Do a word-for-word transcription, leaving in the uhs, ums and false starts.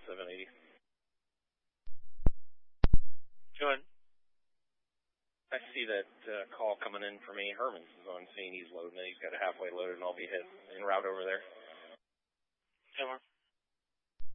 seven eighty. Go ahead. I see that uh, call coming in for me. Herman's is on scene. He's loading it. He's got it halfway loaded, and I'll be head en route over there. Hey, Mark.